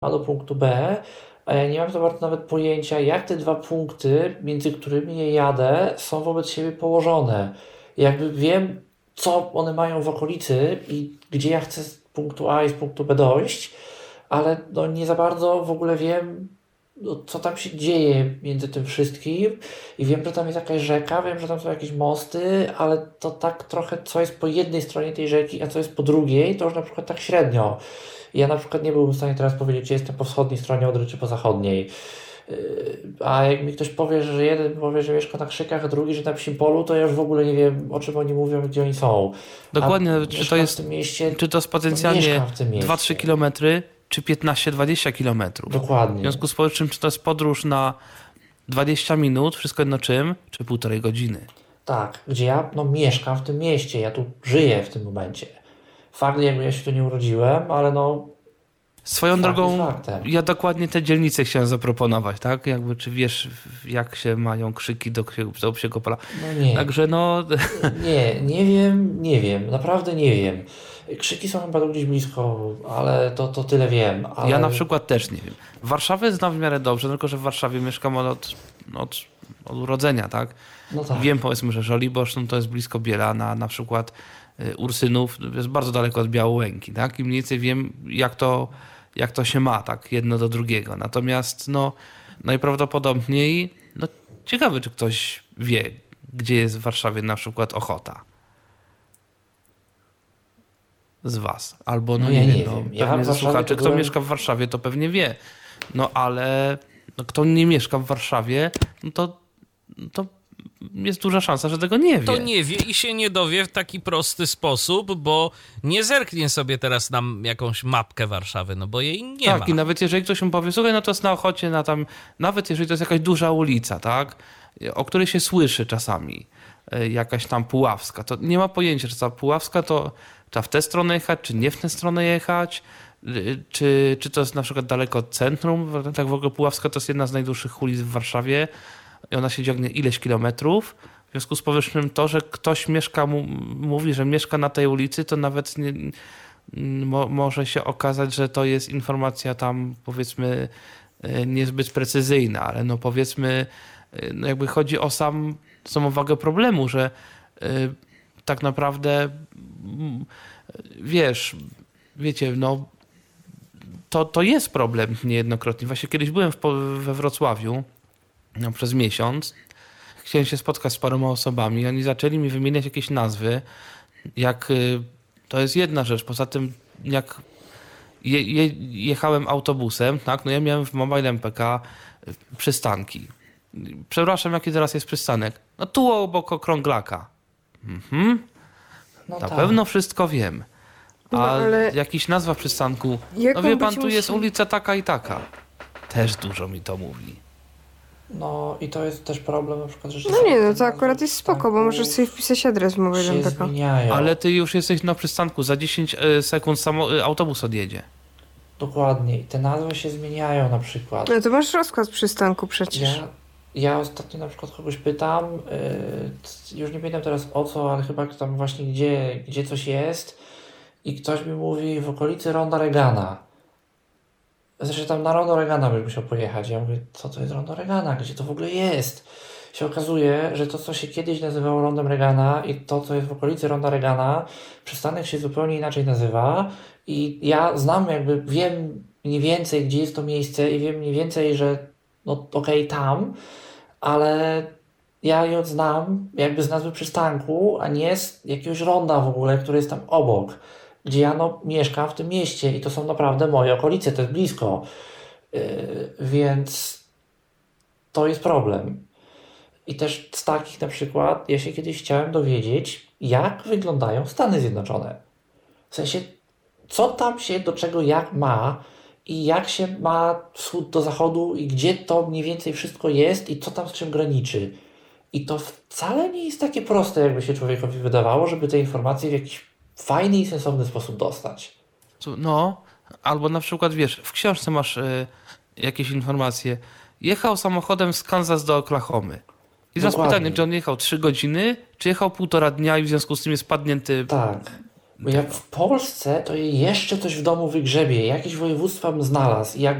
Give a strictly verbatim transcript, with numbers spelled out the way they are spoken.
A do punktu B, a ja nie mam za bardzo nawet pojęcia, jak te dwa punkty, między którymi je jadę, są wobec siebie położone. Jakby wiem, co one mają w okolicy i gdzie ja chcę z punktu A i z punktu B dojść, ale no nie za bardzo w ogóle wiem, no, co tam się dzieje między tym wszystkim i wiem, że tam jest jakaś rzeka, wiem, że tam są jakieś mosty, ale to tak trochę, co jest po jednej stronie tej rzeki, a co jest po drugiej, to już na przykład tak średnio. Ja na przykład nie byłbym w stanie teraz powiedzieć, czy jestem po wschodniej stronie Odry, czy po zachodniej. Yy, A jak mi ktoś powie, że jeden powie, że mieszka na Krzykach, a drugi, że na Psim Polu, to ja już w ogóle nie wiem, o czym oni mówią, gdzie oni są. A Dokładnie, czy to mieszkam w jest, tym mieście, czy to jest to potencjalnie mieszkam w tym dwa trzy mieście. kilometry, czy piętnaście dwadzieścia kilometrów. W Dokładnie. związku z powyższym, czy to jest podróż na dwadzieścia minut, wszystko jedno czym, czy półtorej godziny. Tak, gdzie ja no, mieszkam w tym mieście, ja tu żyję w tym momencie. Fakt, jakby ja się tu nie urodziłem, ale no, Swoją fakt jest drogą, faktem. ja dokładnie te dzielnice chciałem zaproponować, tak? Jakby, czy wiesz, jak się mają Krzyki do, do Psiego Pola. No nie. Także no, Nie, nie wiem, nie wiem, naprawdę nie wiem. Krzyki są chyba tu gdzieś blisko, ale to, to tyle wiem. Ale... ja na przykład też nie wiem. Warszawę znam w miarę dobrze, tylko że w Warszawie mieszkam od, od, od urodzenia, tak? No tak. Wiem, powiedzmy, że Żoliborz, no to jest blisko Bielana, na przykład y, Ursynów jest bardzo daleko od Białołęki, tak? I mniej więcej wiem, jak to, jak to się ma, tak? Jedno do drugiego. Natomiast, no, najprawdopodobniej, no, ciekawe, czy ktoś wie, gdzie jest w Warszawie na przykład Ochota. Z was. Albo, no, No nie ja wiem, nie no, wiem. Ja pewnie w ze Warszawie słuchaczy, to kto byłem- mieszka w Warszawie, to pewnie wie. No, ale no, kto nie mieszka w Warszawie, no to, to jest duża szansa, że tego nie wie. To nie wie i się nie dowie w taki prosty sposób, bo nie zerknie sobie teraz na jakąś mapkę Warszawy, no bo jej nie tak, ma. i nawet jeżeli ktoś mu powie, słuchaj, no to jest na Ochocie, na tam, nawet jeżeli to jest jakaś duża ulica, tak, o której się słyszy czasami, y, jakaś tam Puławska, to nie ma pojęcia, czy ta Puławska to trzeba w tę stronę jechać, czy nie w tę stronę jechać, y, czy, czy to jest na przykład daleko od centrum. Tak w ogóle Puławska to jest jedna z najdłuższych ulic w Warszawie i ona się ciągnie ileś kilometrów. W związku z powyższym to, że ktoś mieszka, mu, mówi, że mieszka na tej ulicy, to nawet nie, mo, może się okazać, że to jest informacja tam, powiedzmy, y, niezbyt precyzyjna, ale no powiedzmy, y, no jakby chodzi o sam, samą wagę problemu, że y, tak naprawdę mm, wiesz, wiecie, no to, to jest problem niejednokrotnie. Właśnie kiedyś byłem w, Po- we Wrocławiu no, przez miesiąc. Chciałem się spotkać z paroma osobami. Oni zaczęli mi wymieniać jakieś nazwy. Jak y, to jest jedna rzecz. Poza tym, jak je, je, jechałem autobusem, tak, no ja miałem w Mobile M P K y, przystanki. Przepraszam, jaki teraz jest przystanek? No tu obok Okrąglaka. Mhm. No Na tak. pewno wszystko wiem. A No, ale jakiś nazwa przystanku, jak no mam wie pan, być tu jest musi- ulica taka i taka. Też dużo mi to mówi. No i to jest też problem na przykład, że No nie, no czasami to akurat nazwy jest spoko, bo przystanków możesz sobie wpisać adres w Mobile się M P K. zmieniają. Ale ty już jesteś na przystanku, za dziesięć e, sekund samo, e, autobus odjedzie. Dokładnie. I te nazwy się zmieniają na przykład. No to masz rozkład przystanku przecież. Ja, ja ostatnio na przykład kogoś pytam, yy, już nie pamiętam teraz o co, ale chyba tam właśnie gdzie, gdzie coś jest i ktoś mi mówi w okolicy Ronda Reagana. Zresztą tam na Rondo Reagana bym musiał pojechać. Ja mówię, co to jest Rondo Reagana? Gdzie to w ogóle jest? Się okazuje, że to, co się kiedyś nazywało Rondem Reagana i to, co jest w okolicy Ronda Reagana, przystanek się zupełnie inaczej nazywa i ja znam jakby, wiem mniej więcej, gdzie jest to miejsce i wiem mniej więcej, że no okej, tam, ale ja ją znam jakby z nazwy przystanku, a nie z jakiegoś ronda w ogóle, który jest tam obok, gdzie ja no mieszkam w tym mieście i to są naprawdę moje okolice, to jest blisko. Yy, więc to jest problem. I też z takich na przykład, ja się kiedyś chciałem dowiedzieć, jak wyglądają Stany Zjednoczone. W sensie, co tam się do czego jak ma i jak się ma wschód do zachodu i gdzie to mniej więcej wszystko jest i co tam z czym graniczy. I to wcale nie jest takie proste, jakby się człowiekowi wydawało, żeby te informacje w jakiś fajny i sensowny sposób dostać. Co- No, albo na przykład, wiesz, w książce masz e, jakieś informacje. Jechał samochodem z Kansas do Oklahomy. I teraz Dokładnie. pytanie, czy on jechał trzy godziny, czy jechał półtora dnia i w związku z tym jest padnięty Tak. Bo ja w Polsce to jeszcze coś w domu wygrzebie, jakieś województwa bym znalazł. I jak